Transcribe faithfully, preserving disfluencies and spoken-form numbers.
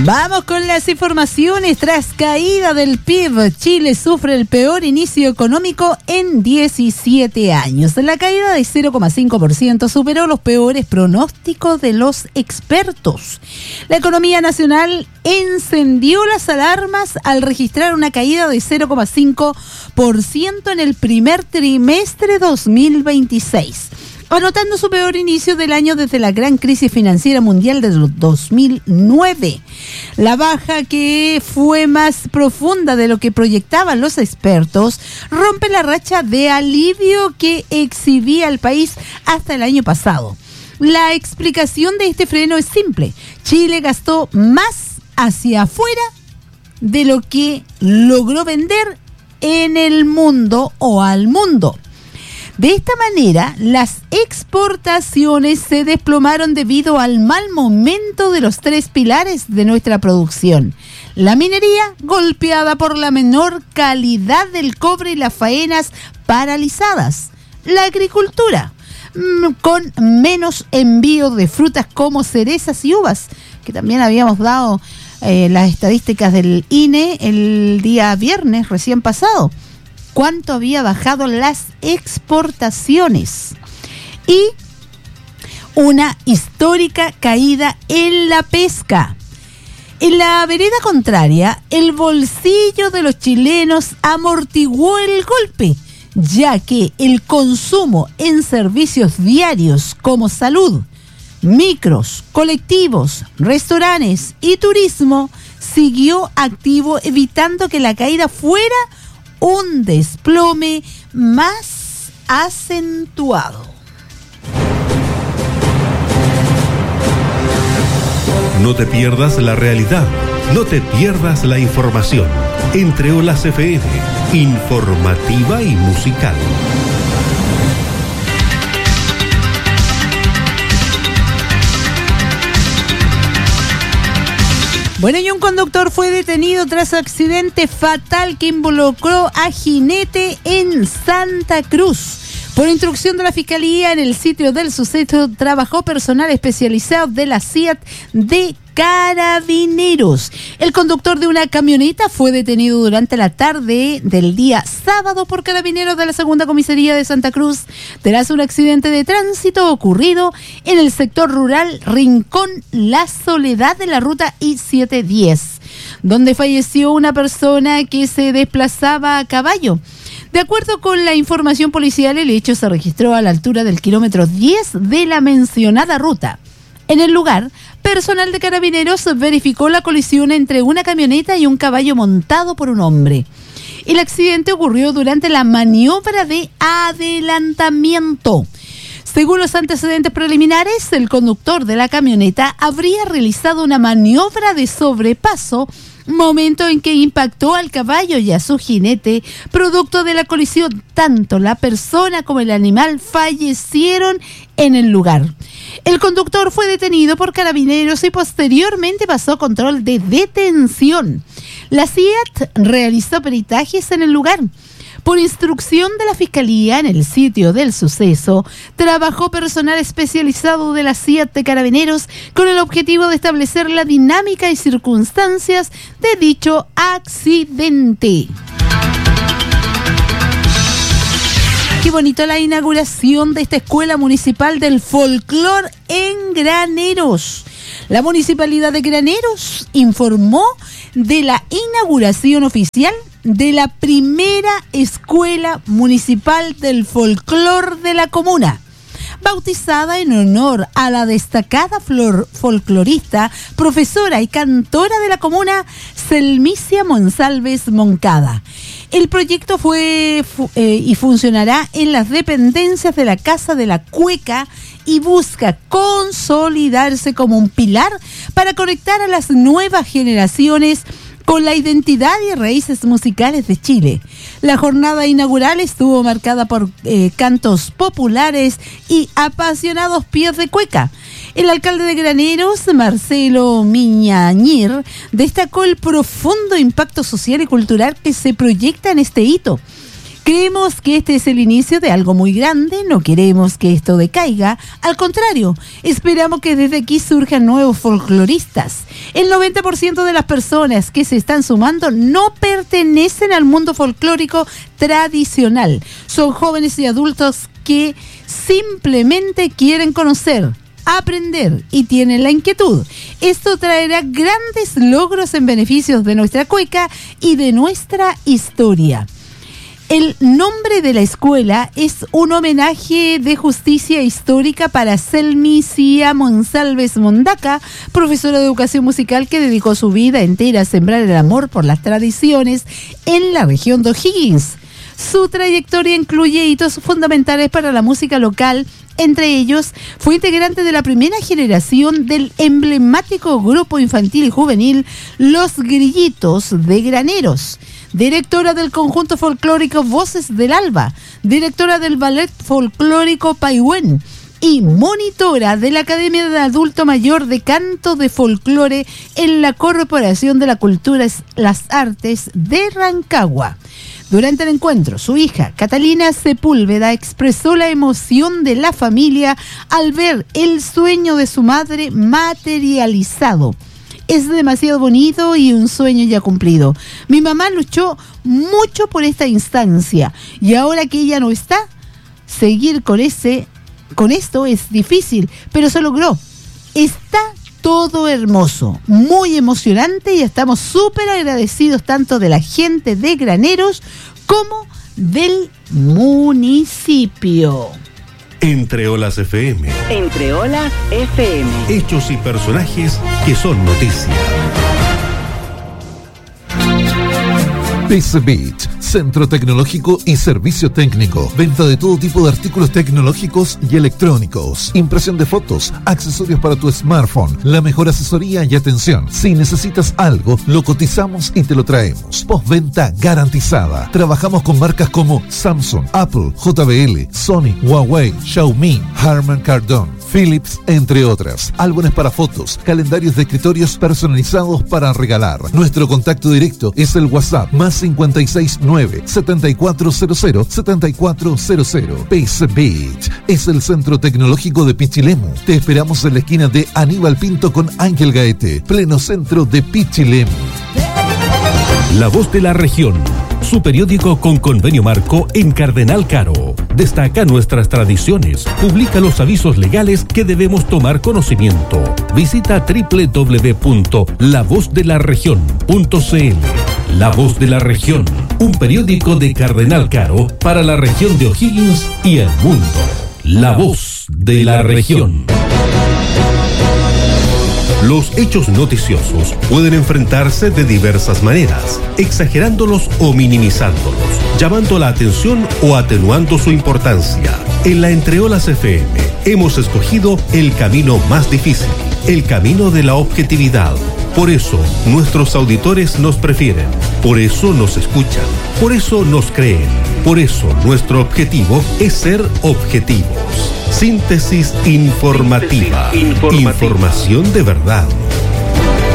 Vamos con las informaciones. Tras caída del P I B, Chile sufre el peor inicio económico en diecisiete años. La caída de cero coma cinco por ciento superó los peores pronósticos de los expertos. La economía nacional encendió las alarmas al registrar una caída de cero coma cinco por ciento en el primer trimestre dos mil veintiséis. Anotando su peor inicio del año desde la gran crisis financiera mundial de dos mil nueve. La baja, que fue más profunda de lo que proyectaban los expertos, rompe la racha de alivio que exhibía el país hasta el año pasado. La explicación de este freno es simple. Chile gastó más hacia afuera de lo que logró vender en el mundo o al mundo. De esta manera, las exportaciones se desplomaron debido al mal momento de los tres pilares de nuestra producción. La minería, golpeada por la menor calidad del cobre y las faenas paralizadas. La agricultura, con menos envío de frutas como cerezas y uvas, que también habíamos dado eh, las estadísticas del I N E el día viernes recién pasado. Cuánto había bajado las exportaciones y una histórica caída en la pesca. En la vereda contraria, el bolsillo de los chilenos amortiguó el golpe, ya que el consumo en servicios diarios como salud, micros, colectivos, restaurantes y turismo siguió activo, evitando que la caída fuera un desplome más acentuado. No te pierdas la realidad, no te pierdas la información. Entre Olas F M, informativa y musical. Bueno, y un conductor fue detenido tras accidente fatal que involucró a jinete en Santa Cruz. Por instrucción de la Fiscalía, en el sitio del suceso trabajó personal especializado de la C I A T de Carabineros. El conductor de una camioneta fue detenido durante la tarde del día sábado por Carabineros de la Segunda Comisaría de Santa Cruz tras un accidente de tránsito ocurrido en el sector rural Rincón La Soledad de la ruta I setecientos diez, donde falleció una persona que se desplazaba a caballo. De acuerdo con la información policial, el hecho se registró a la altura del kilómetro diez de la mencionada ruta. En el lugar, personal de Carabineros verificó la colisión entre una camioneta y un caballo montado por un hombre. El accidente ocurrió durante la maniobra de adelantamiento. Según los antecedentes preliminares, el conductor de la camioneta habría realizado una maniobra de sobrepaso, momento en que impactó al caballo y a su jinete. Producto de la colisión, tanto la persona como el animal fallecieron en el lugar. El conductor fue detenido por Carabineros y posteriormente pasó control de detención. La C I A T realizó peritajes en el lugar. Por instrucción de la Fiscalía, en el sitio del suceso, trabajó personal especializado de la C I A T de Carabineros con el objetivo de establecer la dinámica y circunstancias de dicho accidente. Qué bonito la inauguración de esta Escuela Municipal del Folclor en Graneros. La Municipalidad de Graneros informó de la inauguración oficial de la primera Escuela Municipal del Folclor de la comuna, bautizada en honor a la destacada flor folclorista, profesora y cantora de la comuna, Selmicia Monsalves Moncada. El proyecto fue eh, y funcionará en las dependencias de la Casa de la Cueca y busca consolidarse como un pilar para conectar a las nuevas generaciones con la identidad y raíces musicales de Chile. La jornada inaugural estuvo marcada por eh, cantos populares y apasionados pies de cueca. El alcalde de Graneros, Marcelo Miñañir, destacó el profundo impacto social y cultural que se proyecta en este hito, Creemos que este es el inicio de algo muy grande, no queremos que esto decaiga, al contrario, esperamos que desde aquí surjan nuevos folcloristas. El noventa por ciento de las personas que se están sumando no pertenecen al mundo folclórico tradicional, son jóvenes y adultos que simplemente quieren conocer, aprender y tienen la inquietud. Esto traerá grandes logros en beneficios de nuestra cueca y de nuestra historia. El nombre de la escuela es un homenaje de justicia histórica para Selmi Cia Monsalves Mondaca, profesora de educación musical que dedicó su vida entera a sembrar el amor por las tradiciones en la región de O'Higgins. Su trayectoria incluye hitos fundamentales para la música local. Entre ellos, fue integrante de la primera generación del emblemático grupo infantil y juvenil Los Grillitos de Graneros, directora del conjunto folclórico Voces del Alba, directora del ballet folclórico Paihuén y monitora de la Academia de Adulto Mayor de Canto de Folclore en la Corporación de la Cultura y las Artes de Rancagua. Durante el encuentro, su hija, Catalina Sepúlveda, expresó la emoción de la familia al ver el sueño de su madre materializado. Es demasiado bonito y un sueño ya cumplido. Mi mamá luchó mucho por esta instancia y ahora que ella no está, seguir con ese, con esto es difícil, pero se logró. Está todo hermoso, muy emocionante y estamos súper agradecidos tanto de la gente de Graneros como del municipio. Entre Olas F M. Entre Olas F M. Hechos y personajes que son noticia. P C Beach, centro tecnológico y servicio técnico. Venta de todo tipo de artículos tecnológicos y electrónicos. Impresión de fotos, accesorios para tu smartphone, la mejor asesoría y atención. Si necesitas algo, lo cotizamos y te lo traemos. Postventa garantizada. Trabajamos con marcas como Samsung, Apple, J B L, Sony, Huawei, Xiaomi, Harman Kardon, Philips, entre otras. Álbumes para fotos, calendarios de escritorios personalizados para regalar. Nuestro contacto directo es el WhatsApp más cincuenta y seis nueve, setenta y cuatro cero cero, setenta y cuatro cero cero. P C Beach es el centro tecnológico de Pichilemu. Te esperamos en la esquina de Aníbal Pinto con Ángel Gaete, pleno centro de Pichilemu. La Voz de la Región, su periódico con convenio marco en Cardenal Caro. Destaca nuestras tradiciones, publica los avisos legales que debemos tomar conocimiento. Visita doble u doble u doble u punto la voz de la región punto c l. La Voz de la Región, un periódico de Cardenal Caro para la región de O'Higgins y el mundo. La Voz de la Región. Los hechos noticiosos pueden enfrentarse de diversas maneras, exagerándolos o minimizándolos, llamando la atención o atenuando su importancia. En la Entre Olas F M hemos escogido el camino más difícil, el camino de la objetividad. Por eso nuestros auditores nos prefieren, por eso nos escuchan, por eso nos creen, por eso nuestro objetivo es ser objetivos. Síntesis informativa. Síntesis informativa. Información de verdad.